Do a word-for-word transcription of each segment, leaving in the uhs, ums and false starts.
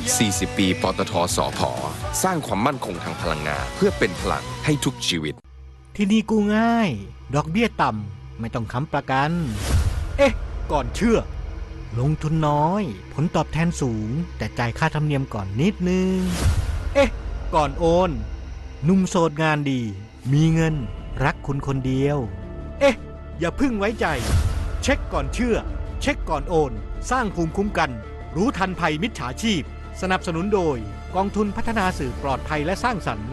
สี่สิบ ปีปตท.สผ.สร้างความมั่นคงทางพลังงานเพื่อเป็นพลังให้ทุกชีวิตที่นี่กู้ง่ายดอกเบี้ยต่ำไม่ต้องค้ำประกันเอ๊ะก่อนเชื่อลงทุนน้อยผลตอบแทนสูงแต่จ่ายค่าธรรมเนียมก่อนนิดนึงเอ๊ะก่อนโอนหนุ่มโสดงานดีมีเงินรักคุณคนเดียวเอ๊ะอย่าพึ่งไว้ใจเช็คก่อนเชื่อเช็คก่อนโอนสร้างภูมิคุ้มกันรู้ทันภัยมิจฉาชีพสนับสนุนโดยกองทุนพัฒนาสื่อปลอดภัยและสร้างสรรค์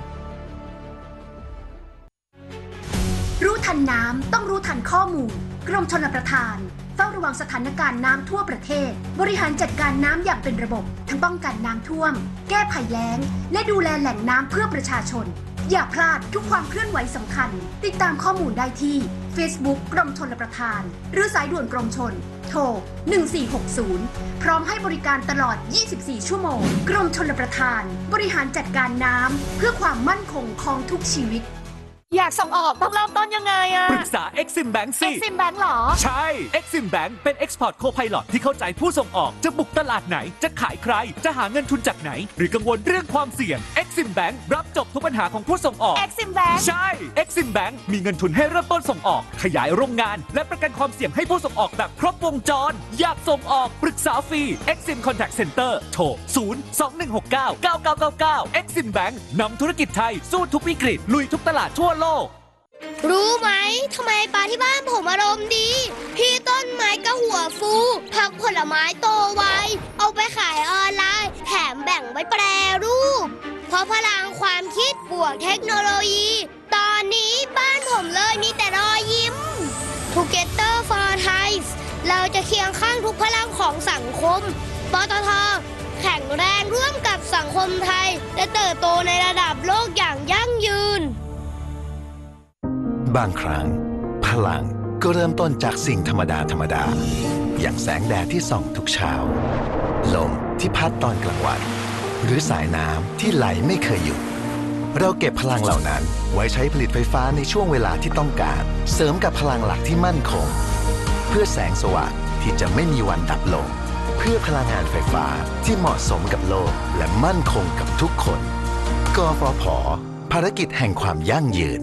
รู้ทันน้ำต้องรู้ทันข้อมูลกรมชลประทานเฝ้าระวังสถานการณ์น้ำทั่วประเทศบริหารจัดการน้ำอย่างเป็นระบบทั้งป้องกันน้ำท่วมแก้ภัยแล้งและดูแลแหล่งน้ำเพื่อประชาชนอย่าพลาดทุกความเคลื่อนไหวสำคัญติดตามข้อมูลได้ที่ Facebook กรมชลประทานหรือสายด่วนกรมชลโทรหนึ่งสี่หกศูนย์พร้อมให้บริการตลอดยี่สิบสี่ชั่วโมงกรมชลประทานบริหารจัดการน้ำเพื่อความมั่นคงของทุกชีวิตอยากส่งออกต้องเริ่มต้นยังไงอะปรึกษา Exim Bank สิ Exim Bank หรอใช่ Exim Bank เป็น Export Co-Pilot ที่เข้าใจผู้ส่งออกจะบุกตลาดไหนจะขายใครจะหาเงินทุนจากไหนหรือกังวลเรื่องความเสี่ยง Exim Bank รับจบทุกปัญหาของผู้ส่งออก Exim Bank ใช่ Exim Bank มีเงินทุนให้เริ่มต้นส่งออกขยายโรงงานและประกันความเสี่ยงให้ผู้ส่งออกแบบครบวงจรอยากส่งออกปรึกษาฟรี Exim Contact Center โทรศูนย์ สอง หนึ่ง หก เก้า เก้า เก้า เก้า เก้า Exim Bank นำธุรกิจไทยสู้ทุกวิกฤตลุยทุกตลาดทั่วโลกรู้ไหมทำไมปลาที่บ้านผมอารมณ์ดีพี่ต้นไม้ก็หัวฟูผักผลไม้โตไวเอาไปขายออนไลน์แถมแบ่งไว้แปรรูปเพราะพลังความคิดบวกเทคโนโลยีตอนนี้บ้านผมเลยมีแต่รอยยิ้ม Together for Thai เราจะเคียงข้างทุกพลังของสังคมปตท.แข็งแรงร่วมกับสังคมไทยและเติบโตในระดับโลกอย่างยั่งยืนบางครั้งพลังก็เริ่มต้นจากสิ่งธรรมดาธรรมดาอย่างแสงแดดที่ส่องทุกเช้าลมที่พัดตอนกลางวันหรือสายน้ำที่ไหลไม่เคยหยุดเราเก็บพลังเหล่านั้นไว้ใช้ผลิตไฟฟ้าในช่วงเวลาที่ต้องการเสริมกับพลังหลักที่มั่นคงเพื่อแสงสว่างที่จะไม่มีวันดับลงเพื่อพลังงานไฟฟ้าที่เหมาะสมกับโลกและมั่นคงกับทุกคนกฟผ.ภารกิจแห่งความยั่งยืน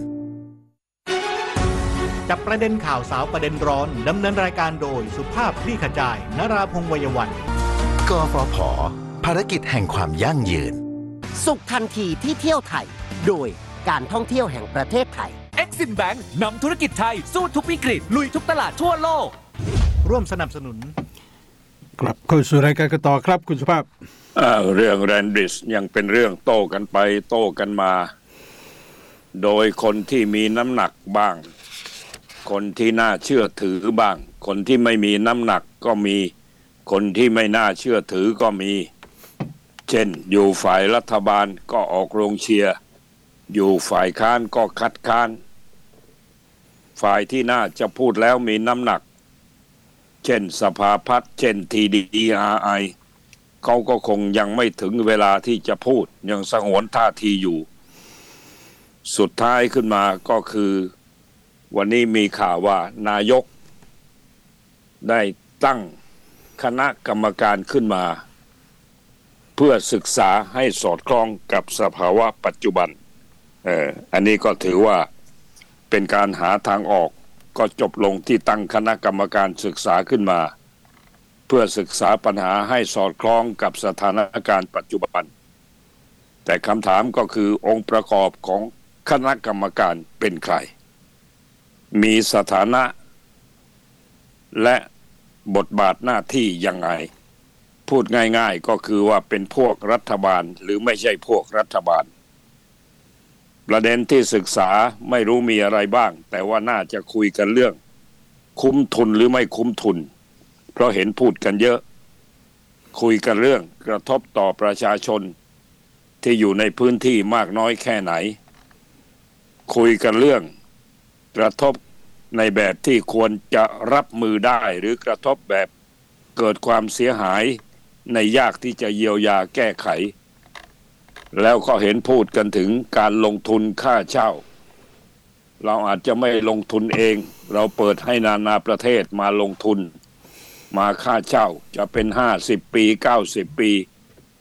จับประเด็นข่าวสาวประเด็นร้อนดำเนินรายการโดยสุภาพคลี่ขจายนราพงษ์วัยวันกฟผ.ภารกิจแห่งความยั่งยืนสุขทันทีที่เที่ยวไทยโดยการท่องเที่ยวแห่งประเทศไทย Exim Bank นำธุรกิจไทยสู้ทุกวิกฤตลุยทุกตลาดทั่วโลกร่วมสนับสนุนกลับเข้าสู่รายการกันต่อครับคุณสุภาพเรื่องแรนบริดจ์ยังเป็นเรื่องโต้กันไปโต้กันมาโดยคนที่มีน้ำหนักบ้างคนที่น่าเชื่อถือบ้างคนที่ไม่มีน้ำหนักก็มีคนที่ไม่น่าเชื่อถือก็มีเช่นอยู่ฝ่ายรัฐบาลก็ออกโรงเชียร์อยู่ฝ่ายค้านก็คัดค้านฝ่ายที่น่าจะพูดแล้วมีน้ำหนักเช่นสภาพัฒน์เช่น ที ดี อาร์ ไอ เขาก็คงยังไม่ถึงเวลาที่จะพูดยังสงวนท่าทีอยู่สุดท้ายขึ้นมาก็คือวันนี้มีข่าวว่านายกได้ตั้งคณะกรรมการขึ้นมาเพื่อศึกษาให้สอดคล้องกับสภาวะปัจจุบันเอ่ออันนี้ก็ถือว่าเป็นการหาทางออกก็จบลงที่ตั้งคณะกรรมการศึกษาขึ้นมาเพื่อศึกษาปัญหาให้สอดคล้องกับสถานการณ์ปัจจุบันแต่คำถามก็คือองค์ประกอบของคณะกรรมการเป็นใครมีสถานะและบทบาทหน้าที่ยังไงพูดง่ายๆก็คือว่าเป็นพวกรัฐบาลหรือไม่ใช่พวกรัฐบาลประเด็นที่ศึกษาไม่รู้มีอะไรบ้างแต่ว่าน่าจะคุยกันเรื่องคุ้มทุนหรือไม่คุ้มทุนเพราะเห็นพูดกันเยอะคุยกันเรื่องกระทบต่อประชาชนที่อยู่ในพื้นที่มากน้อยแค่ไหนคุยกันเรื่องกระทบในแบบที่ควรจะรับมือได้หรือกระทบแบบเกิดความเสียหายในยากที่จะเยียวยาแก้ไขแล้วก็เห็นพูดกันถึงการลงทุนค่าเช่าเราอาจจะไม่ลงทุนเองเราเปิดให้นานาประเทศมาลงทุนมาค่าเช่าจะเป็นห้าสิบปีเก้าสิบปี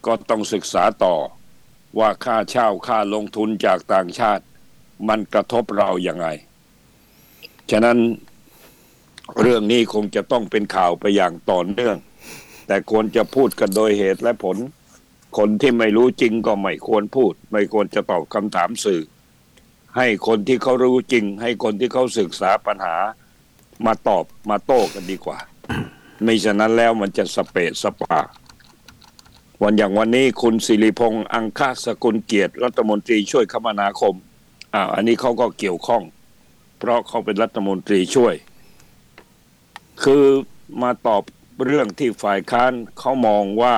ก็ต้องศึกษาต่อว่าค่าเช่าค่าลงทุนจากต่างชาติมันกระทบเราอย่างไงฉะนั้นเรื่องนี้คงจะต้องเป็นข่าวไปอย่างต่อเนื่องแต่ควรจะพูดกันโดยเหตุและผลคนที่ไม่รู้จริงก็ไม่ควรพูดไม่ควรจะตอบคำถามสื่อให้คนที่เขารู้จริงให้คนที่เขาศึกษาปัญหามาตอบมาโต้กันดีกว่า ไม่ฉะนั้นแล้วมันจะสเปะสปาวันอย่างวันนี้คุณสิริพงษ์อังคสกุลเกียรติรัฐมนตรีช่วยคมนาคมอ่าอันนี้เขาก็เกี่ยวข้องเพราะเขาเป็นรัฐมนตรีช่วยคือมาตอบเรื่องที่ฝ่ายค้านเขามองว่า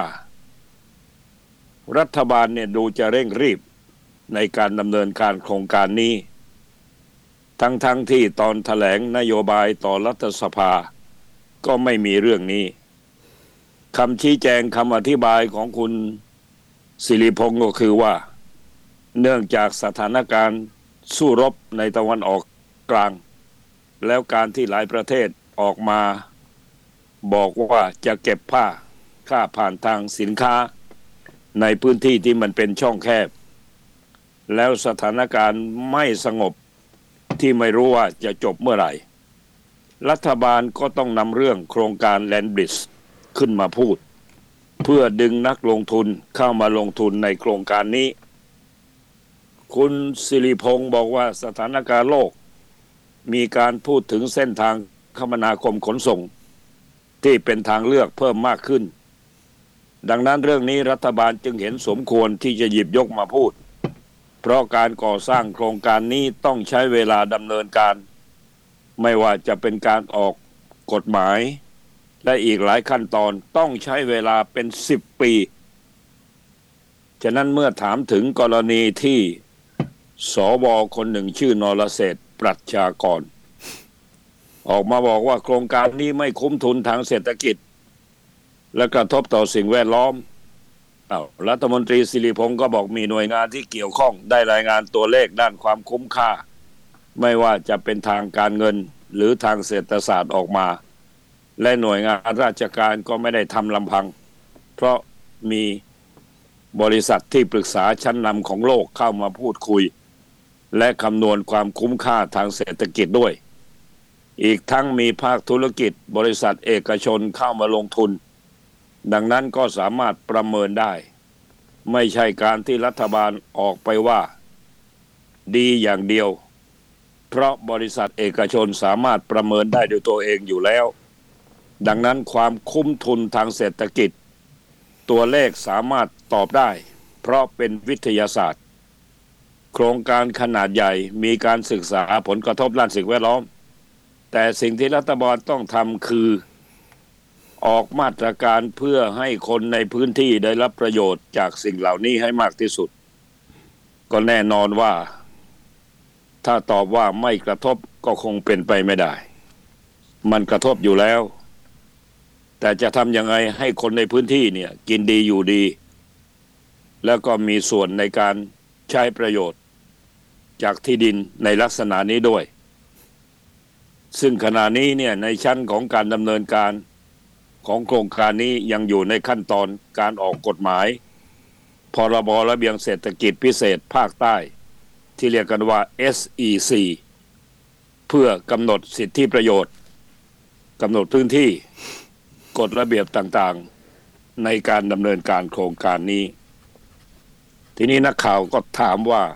รัฐบาลเนี่ยดูจะเร่งรีบในการดำเนินการโครงการนี้ทั้งๆ ท, ที่ตอนแถลงนโยบายต่อรัฐสภาก็ไม่มีเรื่องนี้คำชี้แจงคำอธิบายของคุณสิริพงษ์ก็คือว่าเนื่องจากสถานการณ์สู้รบในตะวันออกกลางแล้วการที่หลายประเทศออกมาบอกว่าจะเก็บผ้าค่าผ่านทางสินค้าในพื้นที่ที่มันเป็นช่องแคบแล้วสถานการณ์ไม่สงบที่ไม่รู้ว่าจะจบเมื่อไหร่รัฐบาลก็ต้องนำเรื่องโครงการแลนด์บริดจ์ขึ้นมาพูดเพื่อดึงนักลงทุนเข้ามาลงทุนในโครงการนี้คุณสิริพงษ์บอกว่าสถานการณ์โลกมีการพูดถึงเส้นทางคมนาคมขนส่งที่เป็นทางเลือกเพิ่มมากขึ้นดังนั้นเรื่องนี้รัฐบาลจึงเห็นสมควรที่จะหยิบยกมาพูดเพราะการก่อสร้างโครงการนี้ต้องใช้เวลาดำเนินการไม่ว่าจะเป็นการออกกฎหมายและอีกหลายขั้นตอนต้องใช้เวลาเป็นสิบปีฉะนั้นเมื่อถามถึงกรณีที่สวคนหนึ่งชื่อนรเศรษฐ์ปรัชญากรออกมาบอกว่าโครงการนี้ไม่คุ้มทุนทางเศรษฐกิจและกระทบต่อสิ่งแวดล้อมอ้าวรัฐมนตรีสิริพงษ์ก็บอกมีหน่วยงานที่เกี่ยวข้องได้รายงานตัวเลขด้านความคุ้มค่าไม่ว่าจะเป็นทางการเงินหรือทางเศรษฐศาสตร์ออกมาและหน่วยงานราชการก็ไม่ได้ทำลำพังเพราะมีบริษัทที่ปรึกษาชั้นนำของโลกเข้ามาพูดคุยและคำนวณความคุ้มค่าทางเศรษฐกิจด้วยอีกทั้งมีภาคธุรกิจบริษัทเอกชนเข้ามาลงทุนดังนั้นก็สามารถประเมินได้ไม่ใช่การที่รัฐบาลออกไปว่าดีอย่างเดียวเพราะบริษัทเอกชนสามารถประเมินได้ด้วยตัวเองอยู่แล้วดังนั้นความคุ้มทุนทางเศรษฐกิจตัวเลขสามารถตอบได้เพราะเป็นวิทยาศาสตร์โครงการขนาดใหญ่มีการศึกษาผลกระทบด้านสิ่งแวดล้อมแต่สิ่งที่รัฐบาลต้องทำคือออกมาตรการเพื่อให้คนในพื้นที่ได้รับประโยชน์จากสิ่งเหล่านี้ให้มากที่สุดก็แน่นอนว่าถ้าตอบว่าไม่กระทบก็คงเป็นไปไม่ได้มันกระทบอยู่แล้วแต่จะทำยังไงให้คนในพื้นที่เนี่ยกินดีอยู่ดีแล้วก็มีส่วนในการใช้ประโยชน์จากที่ดินในลักษณะนี้ด้วยซึ่งขณะนี้เนี่ยในชั้นของการดำเนินการของโครงการนี้ยังอยู่ในขั้นตอนการออกกฎหมายพรบระเบียบเศรษฐกิจพิเศษภาคใต้ที่เรียกกันว่า เอส อี ซี เพื่อกำหนดสิทธิประโยชน์กำหนดพื้นที่กฎระเบียบต่างๆในการดำเนินการโครงการนี้ทีนี้นักข่าวก็ถามว่า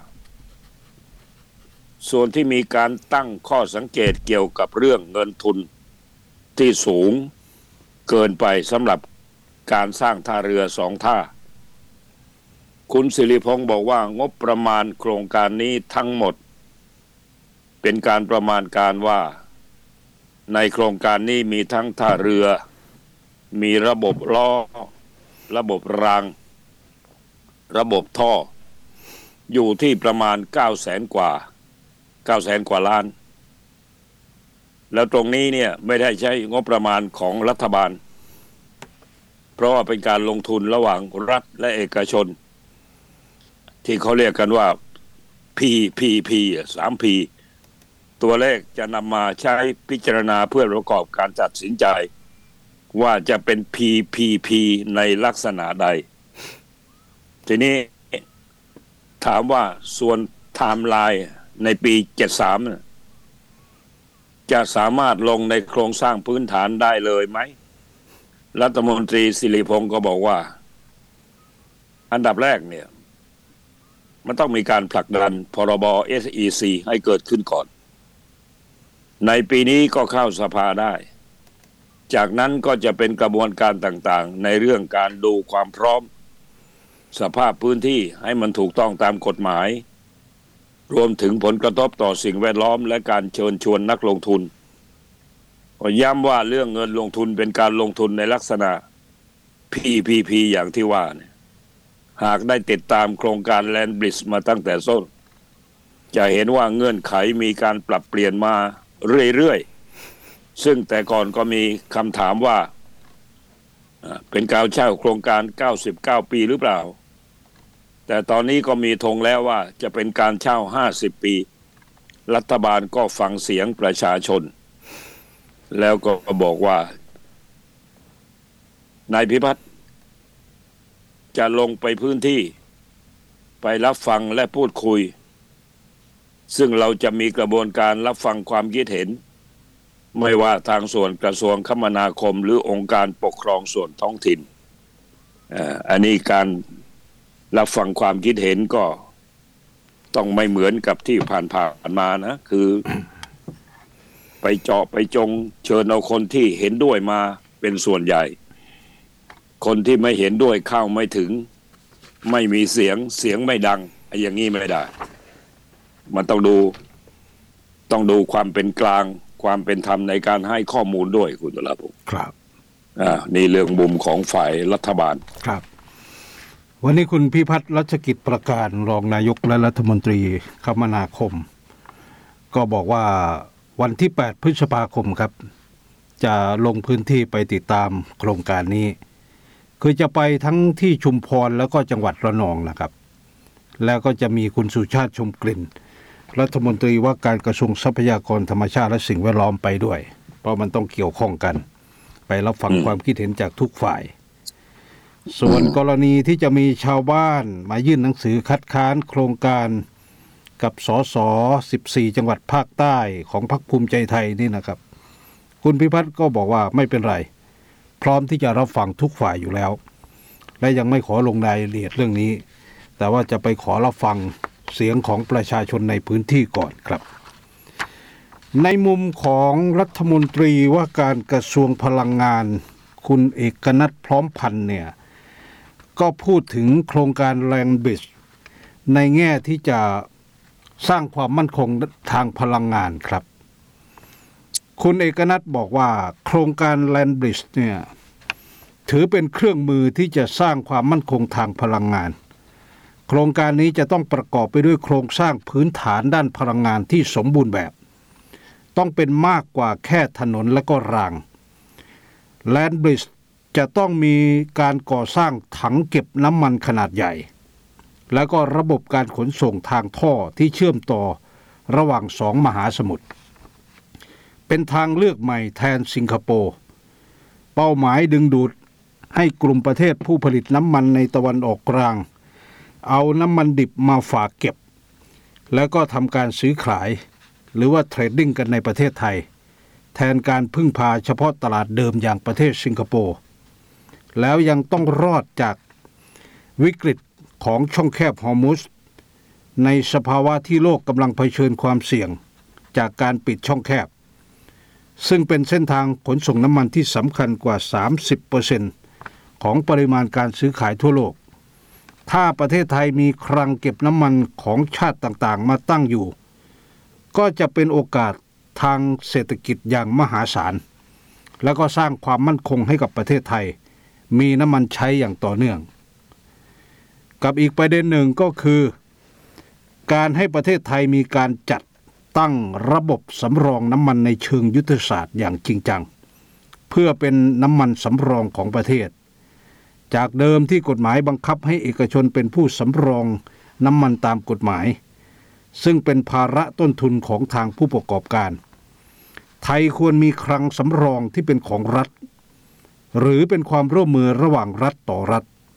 ส่วนที่มีการตั้งข้อสังเกตเกี่ยวกับเรื่องเงินทุนที่สูงเกินไปสำหรับการสร้างท่าเรือสองท่าคุณสิริพงษ์บอกว่างบประมาณโครงการนี้ทั้งหมดเป็นการประมาณการว่าในโครงการนี้มีทั้งท่าเรือมีระบบล้อระบบรางระบบท่ออยู่ที่ประมาณเก้าแสนกว่าเก้าแสนกว่าล้านแล้วตรงนี้เนี่ยไม่ได้ใช้งบประมาณของรัฐบาลเพราะว่าเป็นการลงทุนระหว่างรัฐและเอกชนที่เขาเรียกกันว่า พี พี พี สาม พี ตัวเลขจะนำมาใช้พิจารณาเพื่อประกอบการตัดสินใจว่าจะเป็น พี พี พี ในลักษณะใดทีนี้ถามว่าส่วนไทม์ไลน์ในปีเจ็ดสิบสามจะสามารถลงในโครงสร้างพื้นฐานได้เลยไหมรัฐมนตรีสิริพงษ์ก็บอกว่าอันดับแรกเนี่ยมันต้องมีการผลักดันพรบ เอส อี ซี ให้เกิดขึ้นก่อนในปีนี้ก็เข้าสภาได้จากนั้นก็จะเป็นกระบวนการต่างๆในเรื่องการดูความพร้อมสภาพพื้นที่ให้มันถูกต้องตามกฎหมายรวมถึงผลกระทบต่อสิ่งแวดล้อมและการเชิญชวนนักลงทุนก็ย้ำว่าเรื่องเงินลงทุนเป็นการลงทุนในลักษณะ พี พี พี อย่างที่ว่าเนี่ยหากได้ติดตามโครงการ Land Bridge มาตั้งแต่ต้นจะเห็นว่าเงื่อนไขมีการปรับเปลี่ยนมาเรื่อยๆซึ่งแต่ก่อนก็มีคำถามว่าเป็นการเช่าโครงการเก้าสิบเก้าปีหรือเปล่าแต่ตอนนี้ก็มีธงแล้วว่าจะเป็นการเช่าห้าสิบปีรัฐบาลก็ฟังเสียงประชาชนแล้วก็บอกว่านายพิพัฒน์จะลงไปพื้นที่ไปรับฟังและพูดคุยซึ่งเราจะมีกระบวนการรับฟังความคิดเห็นไม่ว่าทางส่วนกระทรวงคมนาคมหรือองค์การปกครองส่วนท้องถิ่นอันนี้การรับฟังความคิดเห็นก็ต้องไม่เหมือนกับที่ผ่านๆมานะคือ ไปเจาะไปจงเชิญเอาคนที่เห็นด้วยมาเป็นส่วนใหญ่คนที่ไม่เห็นด้วยเข้าไม่ถึงไม่มีเสียงเสียงไม่ดังไอ้อย่างนี้ไม่ได้มันต้องดูต้องดูความเป็นกลางความเป็นธรรมในการให้ข้อมูลด้วยคุณตุลาภุครับอ่านี่เรื่องมุมของฝ่ายรัฐบาลครับวันนี้คุณพิพัฒน์รัชกิจประการรองนายกและรัฐมนตรีคมนาคมก็บอกว่าวันที่แปดพฤษภาคมครับจะลงพื้นที่ไปติดตามโครงการนี้คือจะไปทั้งที่ชุมพรแล้วก็จังหวัดระนองนะครับแล้วก็จะมีคุณสุชาติชมกลิ่นรัฐมนตรีว่าการกระทรวงทรัพยากรธรรมชาติและสิ่งแวดล้อมไปด้วยเพราะมันต้องเกี่ยวข้องกันไปรับฟังความคิดเห็นจากทุกฝ่ายส่วนกรณีที่จะมีชาวบ้านมายื่นหนังสือคัดค้านโครงการกับสสสิบสี่จังหวัดภาคใต้ของพรรคภูมิใจไทยนี่นะครับคุณพิพัฒน์ก็บอกว่าไม่เป็นไรพร้อมที่จะรับฟังทุกฝ่ายอยู่แล้วและยังไม่ขอลงรายละเอียดเรื่องนี้แต่ว่าจะไปขอรับฟังเสียงของประชาชนในพื้นที่ก่อนครับในมุมของรัฐมนตรีว่าการกระทรวงพลังงานคุณเอกนัทพร้อมพันธ์เนี่ยก็พูดถึงโครงการ Land Bridge ในแง่ที่จะสร้างความมั่นคงทางพลังงานครับคุณเอกนัทบอกว่าโครงการ Land Bridge เนี่ยถือเป็นเครื่องมือที่จะสร้างความมั่นคงทางพลังงานโครงการนี้จะต้องประกอบไปด้วยโครงสร้างพื้นฐานด้านพลังงานที่สมบูรณ์แบบต้องเป็นมากกว่าแค่ถนนและก็ราง Land Bridge จะต้องมีการก่อสร้างถังเก็บน้ำมันขนาดใหญ่แล้วก็ระบบการขนส่งทางท่อที่เชื่อมต่อระหว่างสองมหาสมุทรเป็นทางเลือกใหม่แทนสิงคโปร์เป้าหมายดึงดูดให้กลุ่มประเทศผู้ผลิตน้ำมันในตะวันออกกลางเอาน้ำมันดิบมาฝากเก็บแล้วก็ทำการซื้อขายหรือว่าเทรดดิ้งกันในประเทศไทยแทนการพึ่งพาเฉพาะตลาดเดิมอย่างประเทศสิงคโปร์แล้วยังต้องรอดจากวิกฤตของช่องแคบฮอร์มุซในสภาวะที่โลกกำลังเผชิญความเสี่ยงจากการปิดช่องแคบซึ่งเป็นเส้นทางขนส่งน้ำมันที่สำคัญกว่า สามสิบเปอร์เซ็นต์ ของปริมาณการซื้อขายทั่วโลกถ้าประเทศไทยมีคลังเก็บน้ำมันของชาติต่างๆมาตั้งอยู่ก็จะเป็นโอกาสทางเศรษฐกิจอย่างมหาศาลแล้วก็สร้างความมั่นคงให้กับประเทศไทยมีน้ำมันใช้อย่างต่อเนื่องกับอีกประเด็นหนึ่งก็คือการให้ประเทศไทยมีการจัดตั้งระบบสำรองน้ำมันในเชิงยุทธศาสตร์อย่างจริงจังเพื่อเป็นน้ำมันสำรองของประเทศจากเดิมที่กฎหมายบังคับให้เอกชนเป็นผู้สำรองน้ำมันตามกฎหมายซึ่งเป็นภาระต้นทุนของทางผู้ประกอบการไทยควรมีคลังสำรองที่เป็นของรัฐหรือเป็นความร่วมมือระหว่างรัฐต่อรัฐ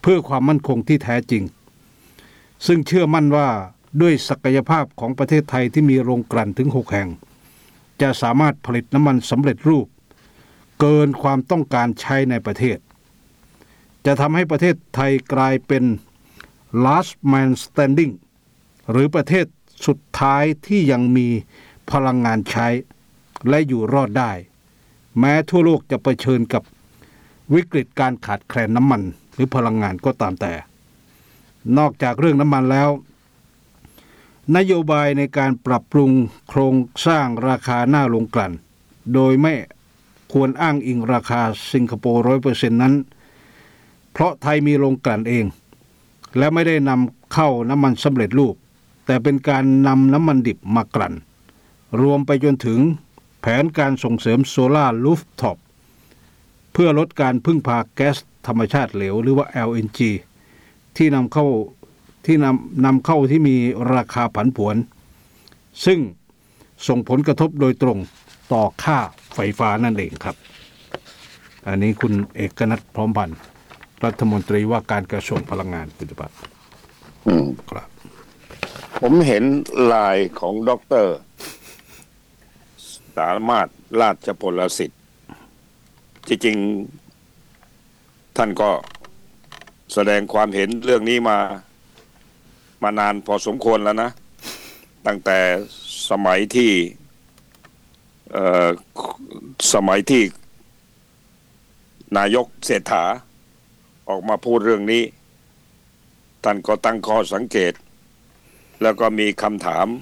เพื่อความมั่นคงที่แท้จริงซึ่งเชื่อมั่นว่าด้วยศักยภาพของประเทศไทยที่มีโรงกลั่นถึงหกแห่งจะสามารถผลิตน้ำมันสำเร็จรูปเกินความต้องการใช้ในประเทศจะทำให้ประเทศไทยกลายเป็น last man standing หรือประเทศสุดท้ายที่ยังมีพลังงานใช้และอยู่รอดได้แม้ทั่วโลกจะเผชิญกับวิกฤตการขาดแคลนน้ำมันหรือพลังงานก็ตามแต่นอกจากเรื่องน้ำมันแล้วนโยบายในการปรับปรุงโครงสร้างราคาหน้าโรงกลั่นโดยไม่ควรอ้างอิงราคาสิงคโปร์ ร้อยเปอร์เซ็นต์ นั้นเพราะไทยมีโรงกลั่นเองและไม่ได้นำเข้าน้ำมันสำเร็จรูปแต่เป็นการนำน้ำมันดิบมากลั่นรวมไปจนถึงแผนการส่งเสริมโซล่ารูฟท็อปเพื่อลดการพึ่งพาแก๊สธรรมชาติเหลวหรือว่า แอล เอ็น จี ที่นำเข้าที่นำนำเข้าที่มีราคาผันผวนซึ่งส่งผลกระทบโดยตรงต่อค่าไฟฟ้านั่นเองครับอันนี้คุณเอกนัทพร้อมพันธ์รัฐมนตรีว่าการกระทรวงพลังงานปัจจุบันอืมครับผมเห็นลายของด็อกเตอร์สามารถราชพลสิทธิ์จริงๆท่านก็แสดงความเห็นเรื่องนี้มามานานพอสมควรแล้วนะตั้งแต่สมัยที่เอ่อสมัยที่นายกเศรษฐาออกมาพูดเรื่องนี้ท่านก็ตั้งข้อสังเกตแล้วก็มีคำถาม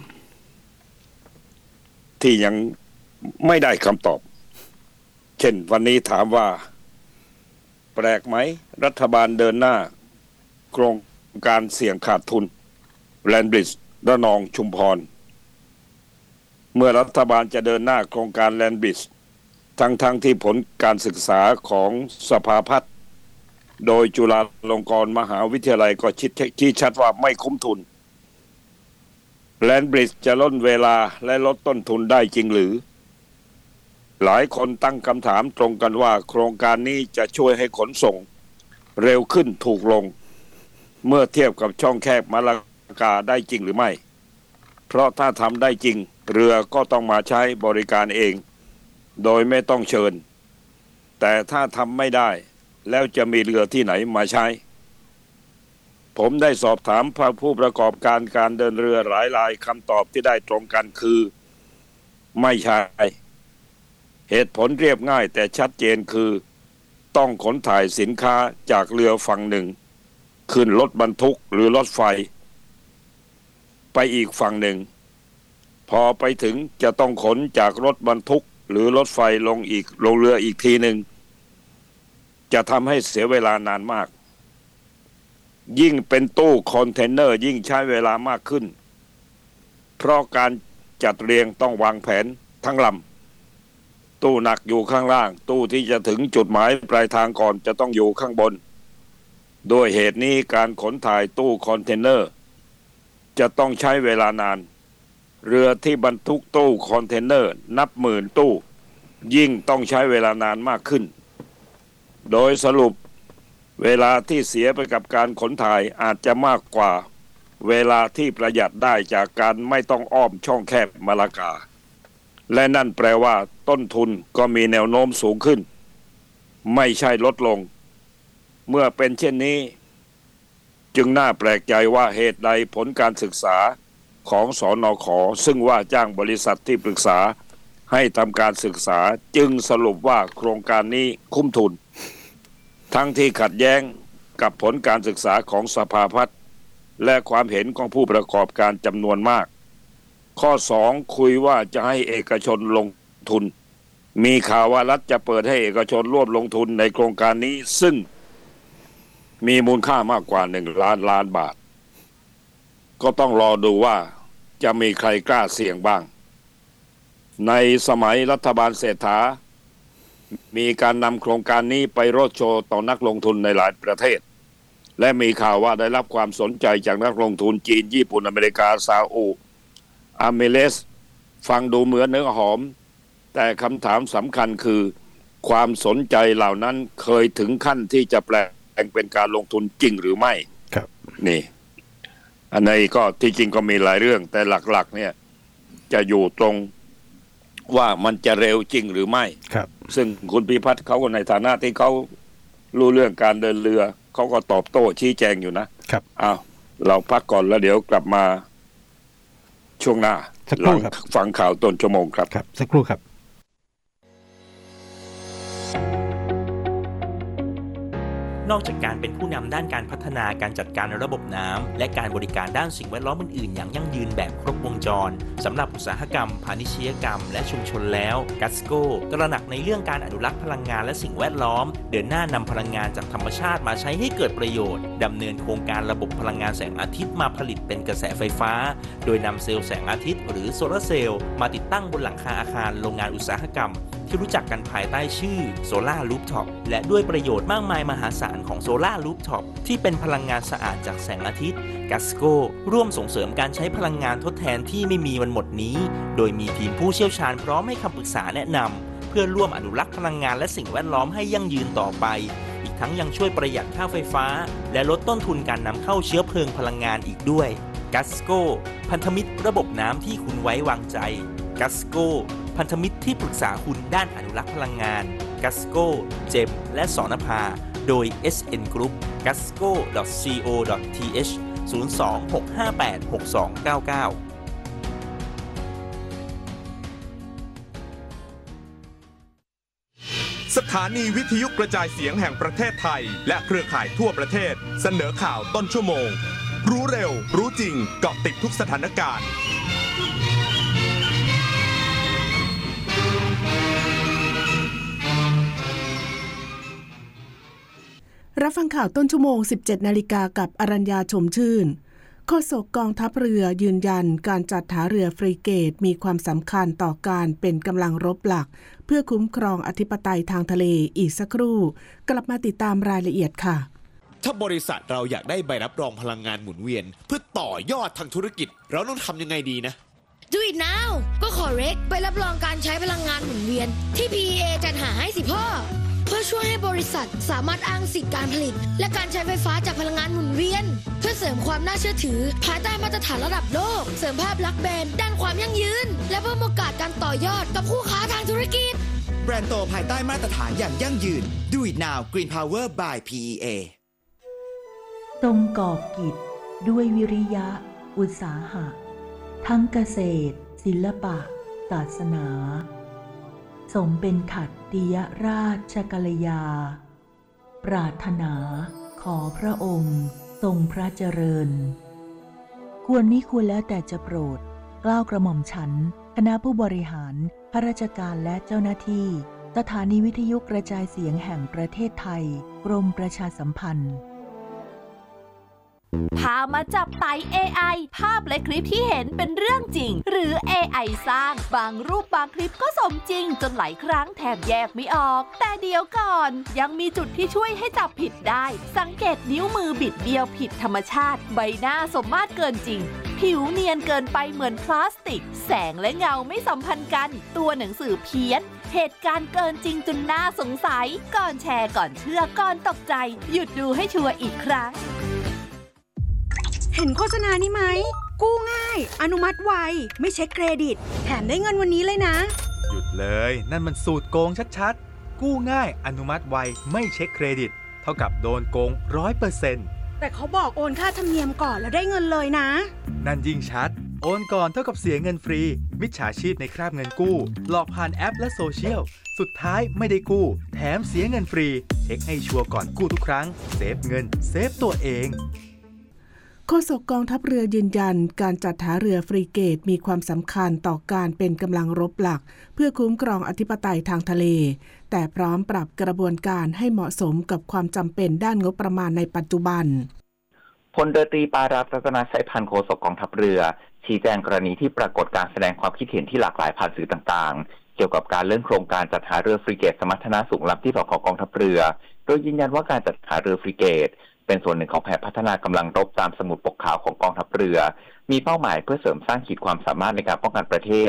ที่ยังไม่ได้คำตอบเช่นวันนี้ถามว่าแปลกไหมรัฐบาลเดินหน้าโครงการเสี่ยงขาดทุนแลนบริดจ์ระนองชุมพรเมื่อรัฐบาลจะเดินหน้าโครงการแลนบริดจ์ทั้งทั้งที่ผลการศึกษาของสภาพัฒน์โดยจุฬาลงกรณ์มหาวิทยาลัยก็ชี้ชัดว่าไม่คุ้มทุนแลนบริดจ์จะลดเวลาและลดต้นทุนได้จริงหรือหลายคนตั้งคำถามตรงกันว่าโครงการนี้จะช่วยให้ขนส่งเร็วขึ้นถูกลงเมื่อเทียบกับช่องแคบมะละกาได้จริงหรือไม่เพราะถ้าทำได้จริงเรือก็ต้องมาใช้บริการเองโดยไม่ต้องเชิญแต่ถ้าทำไม่ได้แล้วจะมีเรือที่ไหนมาใช้ผมได้สอบถามผู้ประกอบการการเดินเรือหลายรายคำตอบที่ได้ตรงกันคือไม่ใช่เหตุผลเรียบง่ายแต่ชัดเจนคือต้องขนถ่ายสินค้าจากเรือฝั่งหนึ่งขึ้นรถบรรทุกหรือรถไฟไปอีกฝั่งหนึ่งพอไปถึงจะต้องขนจากรถบรรทุกหรือรถไฟลงอีกลงเรืออีกทีหนึ่งจะทำให้เสียเวลานานมากยิ่งเป็นตู้คอนเทนเนอร์ยิ่งใช้เวลามากขึ้นเพราะการจัดเรียงต้องวางแผนทั้งลำตู้หนักอยู่ข้างล่างตู้ที่จะถึงจุดหมายปลายทางก่อนจะต้องอยู่ข้างบนด้วยเหตุนี้การขนถ่ายตู้คอนเทนเนอร์จะต้องใช้เวลานานเรือที่บรรทุกตู้คอนเทนเนอร์นับหมื่นตู้ยิ่งต้องใช้เวลานานมากขึ้นโดยสรุปเวลาที่เสียไปกับการขนถ่ายอาจจะมากกว่าเวลาที่ประหยัดได้จากการไม่ต้องอ้อมช่องแคบมะละกาและนั่นแปลว่าต้นทุนก็มีแนวโน้มสูงขึ้นไม่ใช่ลดลงเมื่อเป็นเช่นนี้จึงน่าแปลกใจว่าเหตุใดผลการศึกษาของสนข.ซึ่งว่าจ้างบริษัทที่ปรึกษาให้ทำการศึกษาจึงสรุปว่าโครงการนี้คุ้มทุนทั้งที่ขัดแย้งกับผลการศึกษาของสภาพัฒน์และความเห็นของผู้ประกอบการจำนวนมากข้อสองคุยว่าจะให้เอกชนลงทุนมีข่าวว่ารัฐจะเปิดให้เอกชนร่วมลงทุนในโครงการนี้ซึ่งมีมูลค่ามากกว่าหนึ่งล้านล้านบาทก็ต้องรอดูว่าจะมีใครกล้าเสี่ยงบ้างในสมัยรัฐบาลเศรษฐามีการนำโครงการนี้ไปโรดโชว์ต่อนักลงทุนในหลายประเทศและมีข่าวว่าได้รับความสนใจจากนักลงทุนจีนญี่ปุ่นอเมริกาซาอุอาเมเลสฟังดูเหมือนเนื้อหอมแต่คำถามสำคัญคือความสนใจเหล่านั้นเคยถึงขั้นที่จะแปลงเป็นการลงทุนจริงหรือไม่ครับนี่อันนี้ก็ที่จริงก็มีหลายเรื่องแต่หลักๆเนี่ยจะอยู่ตรงว่ามันจะเร็วจริงหรือไม่ครับซึ่งคุณพิพัฒน์เขาก็ในฐานะที่เขารู้เรื่องการเดินเรือเขาก็ตอบโต้ชี้แจงอยู่นะครับอ้าวเราพักก่อนแล้วเดี๋ยวกลับมาช่วงหน้าหลังฟังข่าวต้นชั่วโมงครับครับสักครู่ครับนอกจากการเป็นผู้นำด้านการพัฒนาการจัดการระบบน้ำและการบริการด้านสิ่งแวดล้อมอื่นๆอย่างยั่งยืนแบบครบวงจรสำหรับอุตสาหกรรมพาณิชยกรรมและชุมชนแล้วกัสโก้ตระหนักในเรื่องการอนุรักษ์พลังงานและสิ่งแวดล้อมเดินหน้านำพลังงานจากธรรมชาติมาใช้ให้เกิดประโยชน์ดำเนินโครงการระบบพลังงานแสงอาทิตย์มาผลิตเป็นกระแสไฟฟ้าโดยนำเซลล์แสงอาทิตย์หรือโซลาร์เซลล์มาติดตั้งบนหลังคาอาคารโรงงานอุตสาหกรรมที่รู้จักกันภายใต้ชื่อโซล่ารูฟท็อปและด้วยประโยชน์มากมายมหาศาลของโซล่ารูฟท็อปที่เป็นพลังงานสะอาดจากแสงอาทิตย์กัสโก้ร่วมส่งเสริมการใช้พลังงานทดแทนที่ไม่มีวันหมดนี้โดยมีทีมผู้เชี่ยวชาญพร้อมให้คำปรึกษาแนะนำเพื่อร่วมอนุรักษ์พลังงานและสิ่งแวดล้อมให้ยั่งยืนต่อไปอีกทั้งยังช่วยประหยัดค่าไฟฟ้าและลดต้นทุนการนำเข้าเชื้อเพลิงพลังงานอีกด้วยกัสโก้พันธมิตรระบบน้ำที่คุณไว้วางใจกัสโก้พันธมิตรที่ปรึกษาคุณด้านอนุรักษ์พลังงานกัสโก้เจมและสนภาโดย เอส เอ็น Group กัสโก้ ดอท ซี โอ ดอท ที เอช ศูนย์ สอง หก ห้า แปด หก สอง เก้า เก้าสถานีวิทยุกระจายเสียงแห่งประเทศไทยและเครือข่ายทั่วประเทศเสนอข่าวต้นชั่วโมงรู้เร็วรู้จริงเกาะติดทุกสถานการณ์รับฟังข่าวต้นชั่วโมง สิบเจ็ด นาฬิกากับอรัญญาชมชื่นโฆษกกองทัพเรือยืนยันการจัดหาเรือฟรีเกตมีความสำคัญต่อการเป็นกำลังรบหลักเพื่อคุ้มครองอธิปไตยทางทะเลอีกสักครู่กลับมาติดตามรายละเอียดค่ะถ้าบริษัทเราอยากได้ใบรับรองพลังงานหมุนเวียนเพื่อต่อยอดทางธุรกิจเราต้องทำยังไงดีนะ Do it now ก็ขอเร็กไปรับรองการใช้พลังงานหมุนเวียนที่ พี อี เอ จัดหาให้สิพ่อเพื่อช่วยให้บริษัทสามารถอ้างสิทธิการผลิตและการใช้ไฟฟ้าจากพลังงานหมุนเวียนเพื่อเสริมความน่าเชื่อถือภายใต้มาตรฐานระดับโลกเสริมภาพลักษณ์แบรนด์ด้านความยั่งยืนและเพิ่มโอกาสการต่อยอดกับคู่ค้าทางธุรกิจแบรนด์โตภายใต้มาตรฐานอย่างยั่งยืน Do it now Green Power by พี อี เอตรงก่อกิจด้วยวิริยะอุตสาหะทั้งเกษตรศิลปะศาสนาสมเป็นขัตติยราชกัลยาปรารถนาขอพระองค์ทรงพระเจริญควรมิควรแล้วแต่จะโปรดเกล้ากระหม่อมฉันคณะผู้บริหารข้าราชการและเจ้าหน้าที่สถานีวิทยุกระจายเสียงแห่งประเทศไทยกรมประชาสัมพันธ์พามาจับไต่ เอ ไอ ภาพและคลิปที่เห็นเป็นเรื่องจริงหรือ เอ ไอ สร้างบางรูปบางคลิปก็สมจริงจนหลายครั้งแทบแยกไม่ออกแต่เดี๋ยวก่อนยังมีจุดที่ช่วยให้จับผิดได้สังเกตนิ้วมือบิดเบี้ยวผิดธรรมชาติใบหน้าสมมาตรเกินจริงผิวเนียนเกินไปเหมือนพลาสติกแสงและเงาไม่สัมพันธ์กันตัวหนังสือเพี้ยนเหตุการณ์เกินจริงจนน่าสงสัยก่อนแชร์ก่อนเชื่อก่อนตกใจหยุดดูให้ชัวร์อีกครั้งเห็นโฆษณานี้ไหมกู้ง่ายอนุมัติไวไม่เช็คเครดิตแถมได้เงินวันนี้เลยนะหยุดเลยนั่นมันสูตรโกงชัดๆกู้ง่ายอนุมัติไวไม่เช็คเครดิตเท่ากับโดนโกง ร้อยเปอร์เซ็นต์แต่เขาบอกโอนค่าธรรมเนียมก่อนแล้วได้เงินเลยนะนั่นยิ่งชัดโอนก่อนเท่ากับเสียเงินฟรีมิจฉาชีพในคราบเงินกู้หลอกผ่านแอปและโซเชียลสุดท้ายไม่ได้กู้แถมเสียเงินฟรีเช็คให้ชัวร์ก่อนกู้ทุกครั้งเซฟเงินเซฟตัวเองโฆษกกองทัพเรือยืนยันการจัดหาเรือฟรีเกตมีความสำคัญต่อการเป็นกำลังรบหลักเพื่อคุ้มครองอธิปไตยทางทะเลแต่พร้อมปรับกระบวนการให้เหมาะสมกับความจำเป็นด้านงบประมาณในปัจจุบันพลเรือตรีปารัตน์รัตนชัยพันธ์โฆษกกองทัพเรือชี้แจงกรณีที่ปรากฏการแสดงความคิดเห็นที่หลากหลายผ่านสื่อต่างๆเกี่ยวกับการเลื่อนโครงการจัดหาเรือฟรีเกตสมรรถนะสูงลำที่ผอ.กองทัพเรือโดยยืนยันว่าการจัดหาเรือฟรีเกตเป็นส่วนหนึ่งของแผนพัฒนากำลังรบตามสมุดปกขาวของกองทัพเรือมีเป้าหมายเพื่อเสริมสร้างขีดความสามารถในการป้องกันประเทศ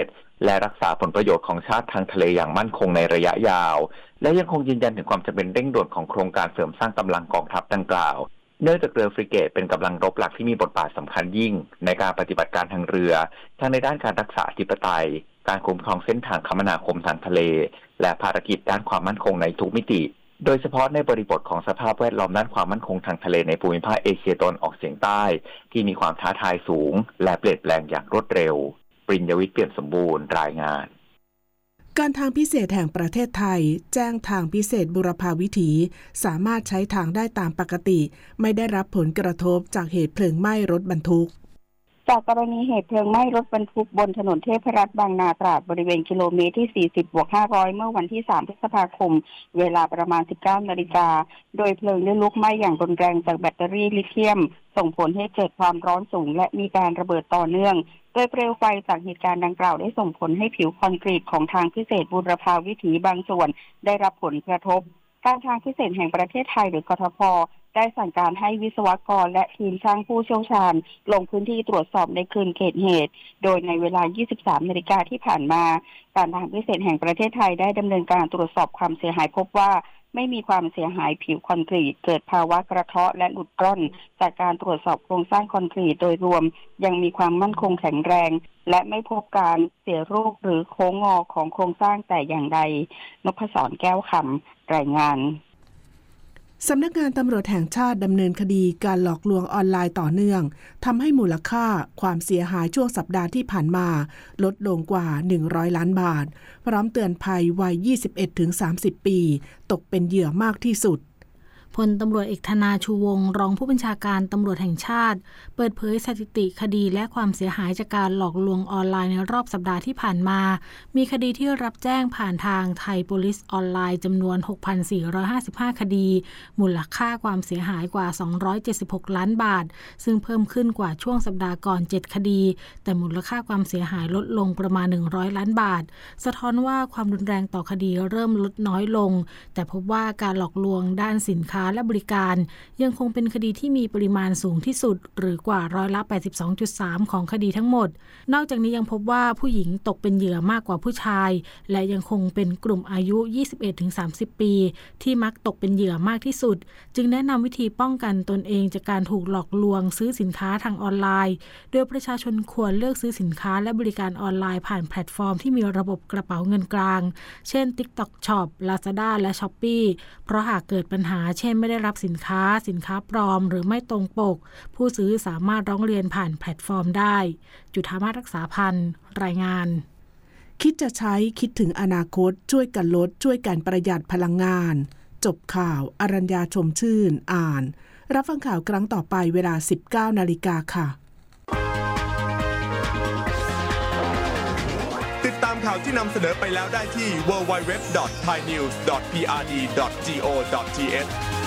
และรักษาผลประโยชน์ของชาติทางทะเลอย่างมั่นคงในระยะยาวและยังคงยืนยันถึงความจำเป็นเร่งด่วนของโครงการเสริมสร้างกำลังกองทัพดังกล่าวเนื่องจากเรือฟริเกตเป็นกำลังรบหลักที่มีบทบาทสำคัญยิ่งในการปฏิบัติการทางเรือทั้งในด้านการรักษาอธิปไตยการคุ้มครองเส้นทางคมนาคมทางทะเลและภารกิจด้านความมั่นคงในทุกมิติโดยเฉพาะในบริบทของสภาพแวดล้อมด้านความมั่นคงทางทะเลในภูมิภาคเอเชียตะวันออกเฉียงใต้ที่มีความท้าทายสูงและเปลี่ยนแปลงอย่างรวดเร็วปริญญวิทย์เปี่ยมสมบูรณ์รายงานการทางพิเศษแห่งประเทศไทยแจ้งทางพิเศษบุรพาวิถีสามารถใช้ทางได้ตามปกติไม่ได้รับผลกระทบจากเหตุเพลิงไหม้รถบรรทุกจากกรณีเหตุเพลิงไหม้รถบรรทุกบนถนนเทพรัตน์บางนาตราดบริเวณกิโลเมตรที่ สี่สิบ บวก ห้าร้อย เมื่อวันที่ สาม พฤษภาคมเวลาประมาณ สิบเก้า นาฬิกาโดยเพลิงได้ลุกไหม้อย่างรุนแรงจากแบตเตอรี่ลิเธียมส่งผลให้เกิดความร้อนสูงและมีการระเบิดต่อเนื่องโดยเปลวไฟจากเหตุการณ์ดังกล่าวได้ส่งผลให้ผิวคอนกรีตของทางพิเศษบุรพาวิถีบางส่วนได้รับผลกระทบการทางพิเศษแห่งประเทศไทยหรือกทพ.ได้สั่งการให้วิศวกรและทีมช่างผู้เชี่ยวชาญลงพื้นที่ตรวจสอบในคืนเกิดเหตุโดยในเวลา ยี่สิบสาม นาฬิกาที่ผ่านมาการทางพิเศษแห่งประเทศไทยได้ดำเนินการตรวจสอบความเสียหายพบว่าไม่มีความเสียหายผิวคอนกรีตเกิดภาวะกระเทาะและหลุดร่อนจากการตรวจสอบโครงสร้างคอนกรีตโดยรวมยังมีความมั่นคงแข็งแรงและไม่พบการเสียรูปหรือโค้งงอของโครงสร้างแต่อย่างใดนพศรแก้วคำรายงานสำนักงานตำรวจแห่งชาติดำเนินคดีการหลอกลวงออนไลน์ต่อเนื่องทำให้มูลค่าความเสียหายช่วงสัปดาห์ที่ผ่านมาลดลงกว่าหนึ่งร้อยล้านบาทพร้อมเตือนภัยวัย ยี่สิบเอ็ดถึงสามสิบ ปีตกเป็นเหยื่อมากที่สุดพลตำรวจเอกธนาชูวงศ์รองผู้บัญชาการตำรวจแห่งชาติเปิดเผยสถิติคดีและความเสียหายจากการหลอกลวงออนไลน์ในรอบสัปดาห์ที่ผ่านมามีคดีที่รับแจ้งผ่านทางไทยโพลิสออนไลน์จำนวน หกพันสี่ร้อยห้าสิบห้า คดีมูลค่าความเสียหายกว่าสองร้อยเจ็ดสิบหกล้านบาทซึ่งเพิ่มขึ้นกว่าช่วงสัปดาห์ก่อนเจ็ดคดีแต่มูลค่าความเสียหายลดลงประมาณหนึ่งร้อยล้านบาทสะท้อนว่าความรุนแรงต่อคดีเริ่มลดน้อยลงแต่พบว่าการหลอกลวงด้านสินค้าและบริการยังคงเป็นคดีที่มีปริมาณสูงที่สุดหรือกว่าร้อยละ แปดสิบสองจุดสาม ของคดีทั้งหมดนอกจากนี้ยังพบว่าผู้หญิงตกเป็นเหยื่อมากกว่าผู้ชายและยังคงเป็นกลุ่มอายุ ยี่สิบเอ็ดถึงสามสิบ ปีที่มักตกเป็นเหยื่อมากที่สุดจึงแนะนำวิธีป้องกันตนเองจากการถูกหลอกลวงซื้อสินค้าทางออนไลน์โดยประชาชนควรเลือกซื้อสินค้าและบริการออนไลน์ผ่านแพลตฟอร์มที่มีระบบกระเป๋าเงินกลางเช่น TikTok Shop Lazada และ Shopee เพราะหากเกิดปัญหาเช่นไม่ได้รับสินค้าสินค้าปลอมหรือไม่ตรงปกผู้ซื้อสามารถร้องเรียนผ่านแพลตฟอร์มได้จุฑามาศรักษาพันธ์รายงานคิดจะใช้คิดถึงอนาคตช่วยกันลดช่วยกันประหยัดพลังงานจบข่าวอรัญญาชมชื่นอ่านรับฟังข่าวครั้งต่อไปเวลา สิบเก้า นาฬิกาค่ะติดตามข่าวที่นำเสนอไปแล้วได้ที่ ดับเบิลยู ดับเบิลยู ดับเบิลยู ดอท ไทยนิวส์ ดอท พี อาร์ ดี ดอท จี โอ ดอท ที เอช